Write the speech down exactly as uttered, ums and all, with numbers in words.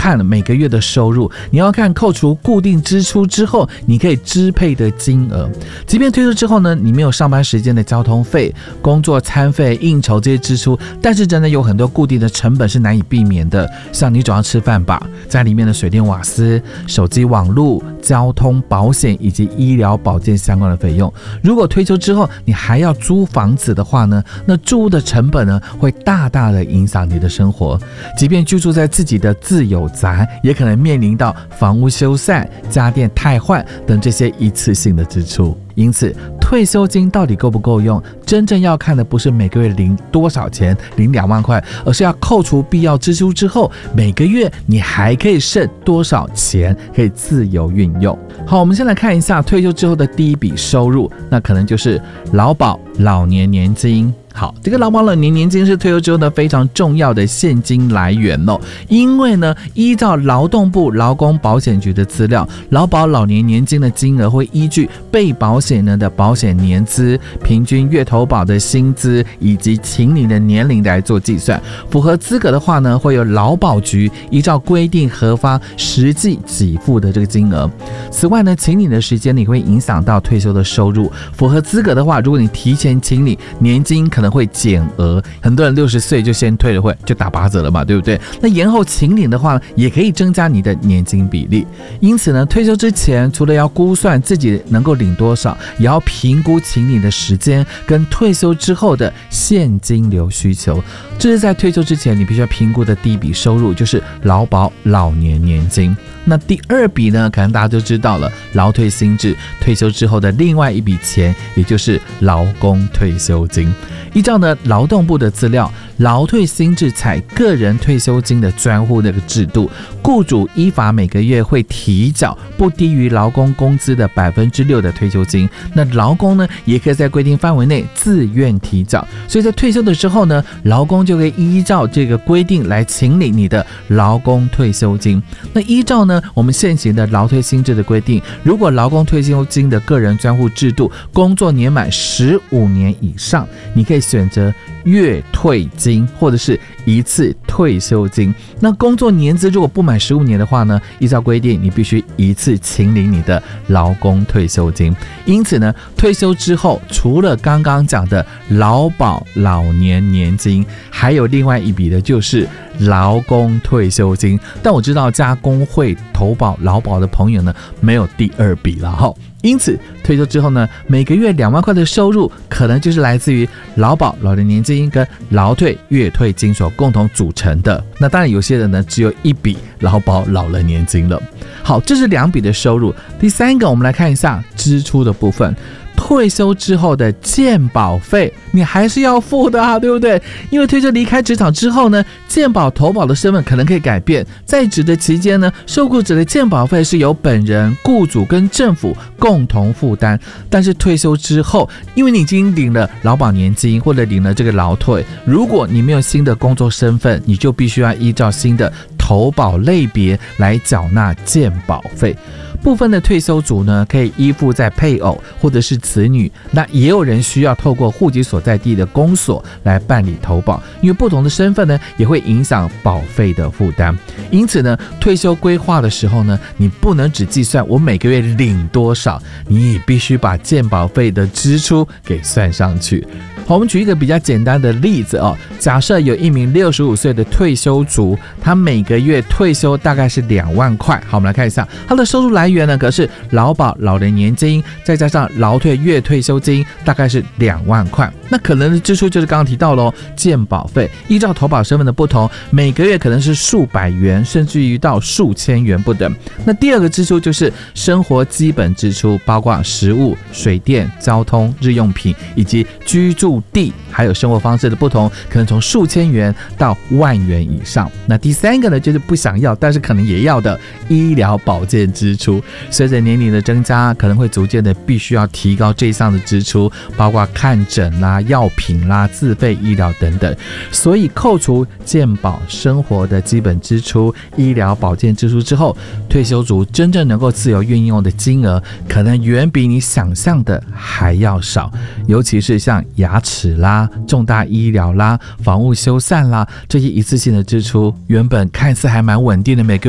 看每个月的收入，你要看扣除固定支出之后你可以支配的金额。即便退休之后呢，你没有上班时间的交通费、工作餐费、应酬这些支出，但是真的有很多固定的成本是难以避免的，像你总要吃饭吧，在里面的水电瓦斯、手机网络、交通、保险以及医疗保健相关的费用。如果退休之后你还要租房子的话呢，那住屋的成本呢会大大的影响你的生活。即便居住在自己的自有宅，也可能面临到房屋修缮、家电汰换等这些一次性的支出。因此退休金到底够不够用，真正要看的不是每个月领多少钱，领两万块，而是要扣除必要支出之后，每个月你还可以剩多少钱可以自由运用。好，我们先来看一下退休之后的第一笔收入，那可能就是劳保老年年金。好，这个劳保老年年金是退休之后的非常重要的现金来源哦。因为呢，依照劳动部劳工保险局的资料，劳保老年年金的金额会依据被保险人的保险年资、平均月投保的薪资以及请领的年龄来做计算。符合资格的话呢，会由劳保局依照规定核发实际给付的这个金额。此外呢，请领的时间你会影响到退休的收入。符合资格的话，如果你提前请领，年金可能会减额，很多人六十岁就先退了会，就打八折了嘛，对不对？那延后请领的话，也可以增加你的年金比例。因此呢，退休之前除了要估算自己能够领多少，也要评估请领的时间跟退休之后的现金流需求。这是在退休之前你必须要评估的第一笔收入，就是劳保老年年金。那第二笔呢，可能大家就知道了，劳退新制，退休之后的另外一笔钱，也就是劳工退休金。依照呢劳动部的资料，劳退新制采个人退休金的专户那个制度，雇主依法每个月会提缴不低于劳工工资的百分之六的退休金。那劳工呢，也可以在规定范围内自愿提缴。所以在退休的时候呢，劳工就可以依照这个规定来请领你的劳工退休金。那依照呢我们现行的劳退新制的规定，如果劳工退休金的个人专户制度工作年满十五年以上，你可以选择月退金或者是一次退休金。那工作年资如果不满十五年的话呢，依照规定你必须一次请领你的劳工退休金。因此呢，退休之后除了刚刚讲的劳保老年年金，还有另外一笔的就是劳工退休金。但我知道加工会投保劳保的朋友呢，没有第二笔了哈。因此退休之后呢，每个月两万块的收入可能就是来自于劳保老年年金跟劳退月退金所共同组成的。那当然有些人呢只有一笔劳保老人年金了。好，这是两笔的收入。第三个，我们来看一下支出的部分。退休之后的健保费你还是要付的啊，对不对？因为退休离开职场之后呢，健保投保的身份可能可以改变。在职的期间呢，受雇者的健保费是由本人、雇主跟政府共同负担。但是退休之后，因为你已经领了劳保年金或者领了这个劳退，如果你没有新的工作身份，你就必须要依照新的投保类别来缴纳健保费。部分的退休族呢，可以依附在配偶或者是子女，那也有人需要透过户籍所在地的公所来办理投保。因为不同的身份呢，也会影响保费的负担。因此呢，退休规划的时候呢，你不能只计算我每个月领多少，你也必须把健保费的支出给算上去。好，我们举一个比较简单的例子哦。假设有一名六十五岁的退休族，他每个月退休大概是两万块。好，我们来看一下他的收入来源呢，可是劳保老人年金再加上劳退月退休金，大概是两万块。那可能的支出就是刚刚提到咯，健保费依照投保身份的不同，每个月可能是数百元甚至于到数千元不等。那第二个支出就是生活基本支出，包括食物、水电、交通、日用品以及居住地还有生活方式的不同，可能从数千元到万元以上。那第三个呢，就是不想要但是可能也要的医疗保健支出。随着年龄的增加，可能会逐渐的必须要提高这一项的支出，包括看诊啦、药品啦、自费医疗等等。所以扣除健保生活的基本支出、医疗保健支出之后，退休族真正能够自由运用的金额，可能远比你想象的还要少。尤其是像牙齿啦、重大医疗啦、房屋修缮啦，这些一次性的支出，原本看似还蛮稳定的，每个